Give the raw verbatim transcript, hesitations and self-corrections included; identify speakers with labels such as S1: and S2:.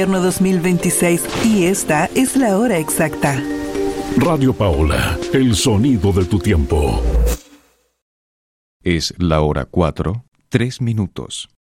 S1: dos mil veintiséis y esta es la hora exacta.
S2: Radio Paola, el sonido de tu tiempo.
S3: Es la hora cuatro, tres minutos.